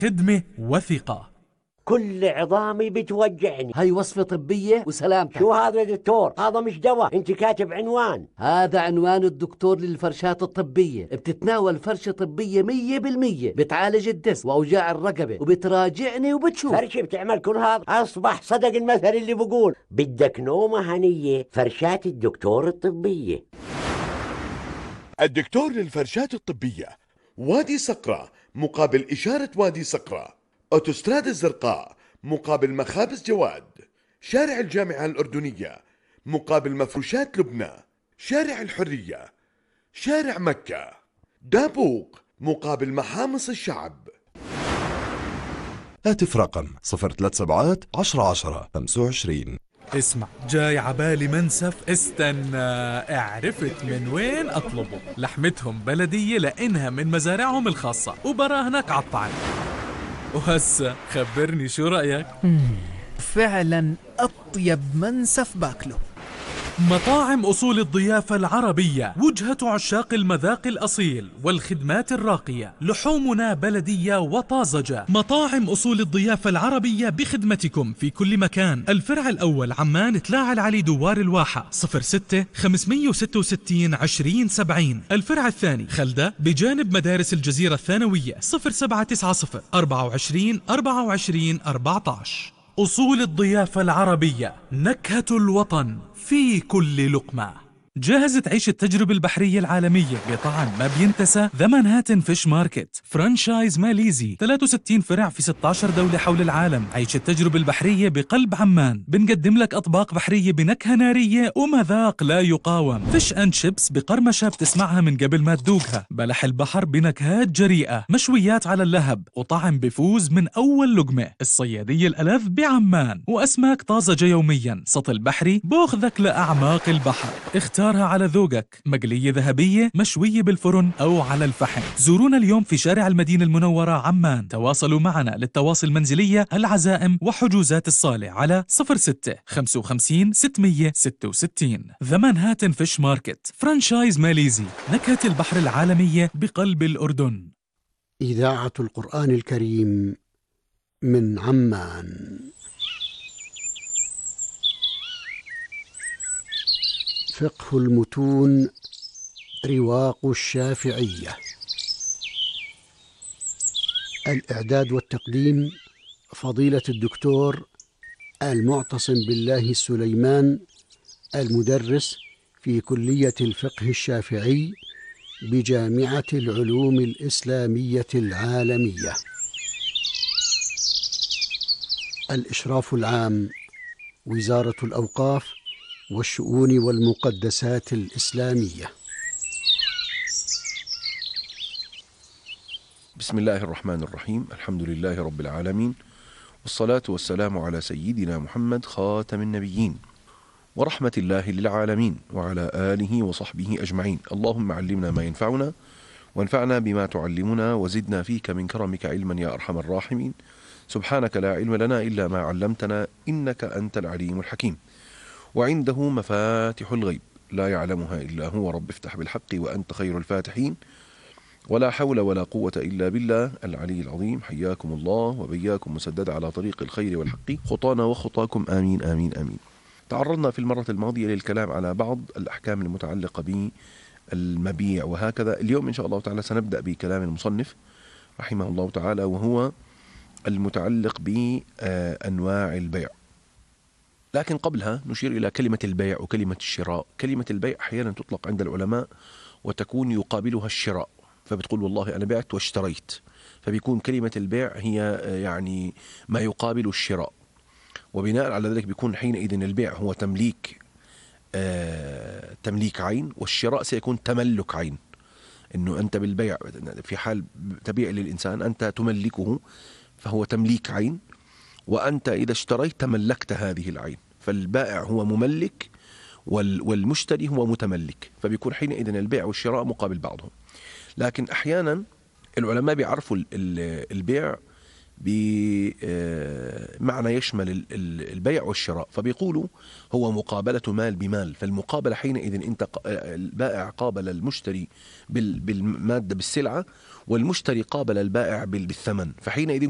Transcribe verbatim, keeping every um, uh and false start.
خدمة وثقة. كل عظامي بتوجعني. هاي وصفة طبية وسلامتك. شو هذا دكتور؟ هذا مش دواء، انت كاتب عنوان. هذا عنوان الدكتور للفرشات الطبية. بتتناول فرشة طبية مية بالمية، بتعالج الدس وأوجاع الرقبة وبتراجعني وبتشوف. فرشة بتعمل كل هذا؟ أصبح صدق المثل اللي بقول بدك نومة هنية، فرشات الدكتور الطبية. الدكتور للفرشات الطبية، وادي صقرة مقابل إشارة وادي صقرة، أوتوستراد الزرقاء مقابل مخابز جواد، شارع الجامعة الأردنية مقابل مفروشات لبنى، شارع الحرية، شارع مكة، دابوق مقابل محامص الشعب. هاتف رقم صفر ثلاث سبعات عشرة عشرة خمسة وعشرين. اسمع، جاي عبالي منسف، استنى، عرفت من وين اطلبه. لحمتهم بلدية لانها من مزارعهم الخاصة وبراهنك عالطعم. وهسه خبرني شو رأيك؟ فعلا أطيب منسف باكله. مطاعم أصول الضيافة العربية، وجهة عشاق المذاق الأصيل والخدمات الراقية. لحومنا بلدية وطازجة. مطاعم أصول الضيافة العربية بخدمتكم في كل مكان. الفرع الأول عمان تلاعة العلي دوار الواحة صفر ستة خمسمية وستة وستين عشرين سبعين. الفرع الثاني خلدة بجانب مدارس الجزيرة الثانوية صفر سبعة تسعة صفر أربعة وعشرين أربعة وعشرين أربعة عشر. أصول الضيافة العربية، نكهة الوطن في كل لقمة. جاهز تعيش التجربة البحرية العالمية بطعم ما بينتسى؟ ذا مانهاتن فيش ماركت فرانشايز ماليزي، ثلاثة وستين فرع في ستة عشر دولة حول العالم. عيش التجربة البحرية بقلب عمان. بنقدم لك أطباق بحرية بنكهة نارية ومذاق لا يقاوم. فيش أند شيبس بقرمشة بتسمعها من قبل ما تذوقها. بلح البحر بنكهات جريئة. مشويات على اللهب وطعم بفوز من أول لقمة. الصيادية الألذ بعمان وأسماك طازجة يوميا. سطل بحري بأخذك لأعماق البحر. اختارها على ذوقك، مقلية ذهبية، مشوية بالفرن أو على الفحم. زورونا اليوم في شارع المدينة المنورة عمان. تواصلوا معنا للتواصل المنزلية، العزائم وحجوزات الصالة على صفر ستة خمسة خمسين ستمية ستة وستين. ذا مانهاتن فيش ماركت فرانشايز ماليزي، نكهة البحر العالمية بقلب الأردن. إذاعة القرآن الكريم من عمان. فقه المتون، رواق الشافعية. الإعداد والتقديم فضيلة الدكتور المعتصم بالله السليمان، المدرس في كلية الفقه الشافعي بجامعة العلوم الإسلامية العالمية. الإشراف العام وزارة الأوقاف والشؤون والمقدسات الإسلامية. بسم الله الرحمن الرحيم. الحمد لله رب العالمين، والصلاة والسلام على سيدنا محمد خاتم النبيين ورحمة الله للعالمين، وعلى آله وصحبه أجمعين. اللهم علمنا ما ينفعنا وانفعنا بما تعلمنا، وزدنا فيك من كرمك علما يا أرحم الراحمين. سبحانك لا علم لنا إلا ما علمتنا إنك أنت العليم الحكيم. وعنده مفاتح الغيب لا يعلمها إلا هو. رب افتح بالحق وأنت خير الفاتحين، ولا حول ولا قوة إلا بالله العلي العظيم. حياكم الله وبياكم مسدد على طريق الخير والحق، خطانا وخطاكم آمين آمين آمين. تعرضنا في المرة الماضية للكلام على بعض الأحكام المتعلقة بالمبيع وهكذا. اليوم إن شاء الله تعالى سنبدأ بكلام المصنف رحمه الله تعالى، وهو المتعلق بأنواع البيع. لكن قبلها نشير إلى كلمة البيع وكلمة الشراء. كلمة البيع أحيانا تطلق عند العلماء وتكون يقابلها الشراء، فبتقول والله أنا بعت واشتريت، فبيكون كلمة البيع هي يعني ما يقابل الشراء، وبناء على ذلك بيكون حينئذ البيع هو تمليك آه تمليك عين، والشراء سيكون تملك عين. إنه أنت بالبيع في حال تبيع للإنسان أنت تملكه فهو تمليك عين، وأنت إذا اشتريت تملكت هذه العين. فالبائع هو مملك والمشتري هو متملك، فبيكون حينئذ البيع والشراء مقابل بعضهم. لكن أحيانا العلماء بيعرفوا البيع بمعنى يشمل البيع والشراء، فبيقولوا هو مقابلة مال بمال. فالمقابلة حينئذ انت البائع قابل المشتري بالمادة بالسلعة، والمشتري قابل البائع بالثمن، فحينئذ